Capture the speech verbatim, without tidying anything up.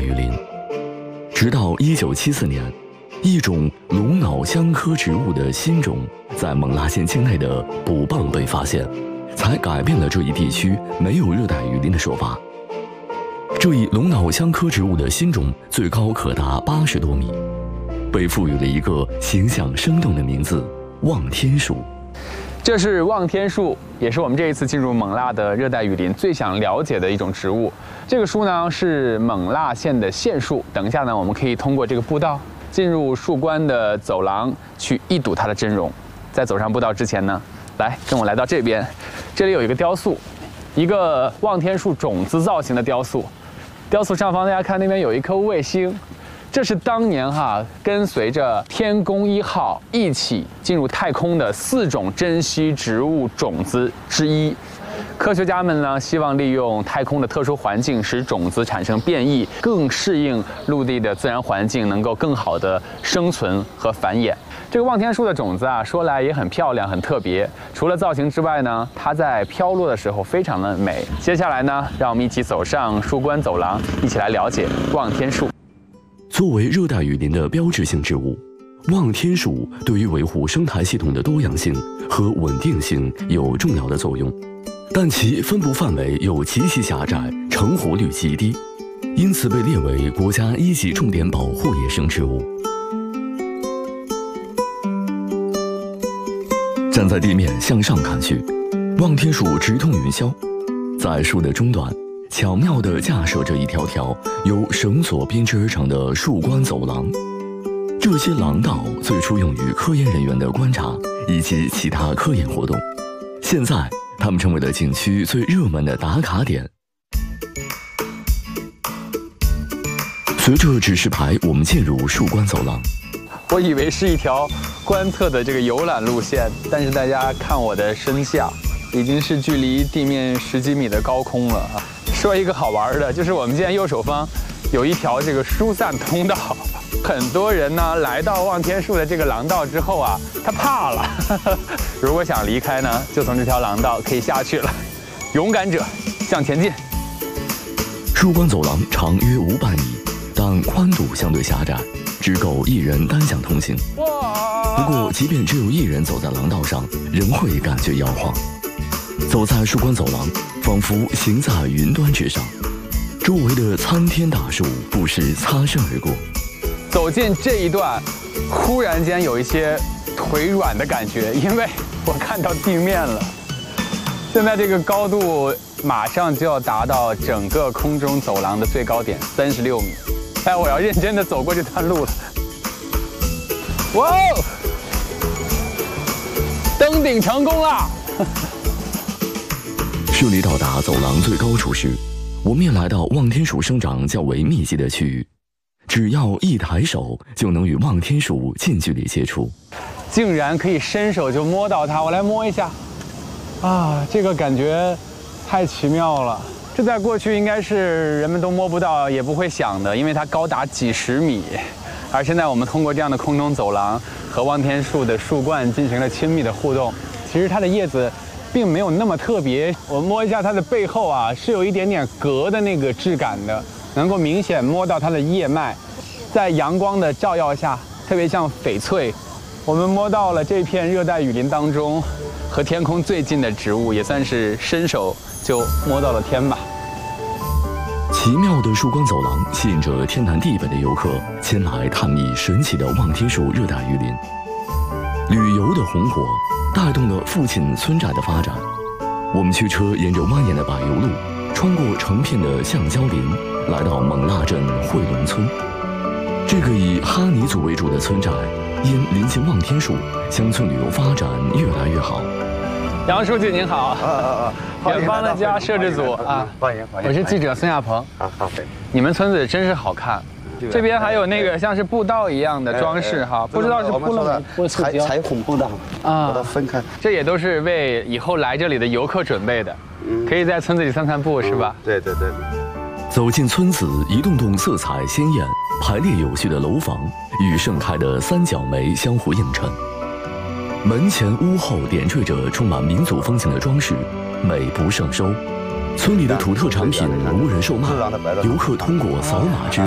雨林。直到一九七四年，一种龙脑香科植物的新种在勐腊县境内的卜蚌被发现，才改变了这一地区没有热带雨林的说法。这一龙脑香科植物的新种最高可达八十多米，被赋予了一个形象生动的名字——望天树。 这是望天树，也是我们这一次进入勐腊的热带雨林最想了解的一种植物。这个树呢是勐腊县的县树。等一下呢，我们可以通过这个步道进入树冠的走廊去一睹它的真容。在走上步道之前呢，来跟我来到这边，这里有一个雕塑，一个望天树种子造型的雕塑。雕塑上方大家看那边有一颗卫星。这是当年哈跟随着天宫一号一起进入太空的四种珍稀植物种子之一。科学家们呢希望利用太空的特殊环境，使种子产生变异，更适应陆地的自然环境，能够更好的生存和繁衍。这个望天树的种子啊，说来也很漂亮，很特别。除了造型之外呢，它在飘落的时候非常的美。接下来呢，让我们一起走上树冠走廊，一起来了解望天树。 作为热带雨林的标志性植物，望天树对于维护生态系统的多样性和稳定性有重要的作用，但其分布范围又极其狭窄，成活率极低，因此被列为国家一级重点保护野生植物。站在地面向上看去，望天树直通云霄，在树的中段巧妙地架设着一条条由绳索编织而成的树冠走廊。这些廊道最初用于科研人员的观察以及其他科研活动，现在它们成为了景区最热门的打卡点。随着指示牌，我们进入树冠走廊。 我以为是一条观测的这个游览路线，但是大家看我的身下，已经是距离地面十几米的高空了啊！说一个好玩的，就是我们现在右手方有一条这个疏散通道，很多人呢来到望天树的这个廊道之后啊，他怕了，如果想离开呢，就从这条廊道可以下去了。勇敢者向前进。 树冠走廊长约五百米，但宽度相对狭窄，只够一人单向通行。不过，即便只有一人走在廊道上，仍会感觉摇晃。走在树冠走廊，仿佛行在云端之上，周围的参天大树不时擦身而过。 走进这一段，忽然间有一些腿软的感觉，因为我看到地面了。现在这个高度马上就要达到整个空中走廊的最高点三十六米，哎，我要认真的走过这段路了。哇哦，登顶成功了！ 顺利到达走廊最高处时，我们也来到望天树生长较为密集的区域，只要一抬手就能与望天树近距离接触。 竟然可以伸手就摸到它，我来摸一下。啊，这个感觉太奇妙了。这在过去应该是人们都摸不到，也不会想的，因为它高达几十米。而现在我们通过这样的空中走廊和望天树的树冠进行了亲密的互动。其实它的叶子并没有那么特别，我摸一下它的背后啊，是有一点点革的那个质感的，能够明显摸到它的叶脉，在阳光的照耀下，特别像翡翠。我们摸到了这片热带雨林当中和天空最近的植物，也算是伸手就摸到了天吧。 奇妙的树冠走廊吸引着天南地北的游客前来探秘神奇的望天树热带雨林。旅游的红火带动了附近村寨的发展。我们驱车沿着蜿蜒的柏油路，穿过成片的橡胶林，来到勐腊镇惠龙村。这个以哈尼族为主的村寨，因临近望天树，乡村旅游发展越来越好。 杨书记您好， 啊啊啊！ 远方的家摄制组啊， 欢迎欢迎， 我是记者孙亚鹏。 啊好， 你们村子真是好看，这边还有那个像是步道一样的装饰哈，不知道是铺了彩彩虹步道啊，把它分开。 这也都是为以后来这里的游客准备的，可以在村子里散散步是吧？ 对对对。 走进村子，一栋栋色彩鲜艳、排列有序的楼房与盛开的三角梅相互映衬。门前屋后点缀着充满民族风情的装饰，美不胜收。村里的土特产品无人售卖，游客通过扫码支付。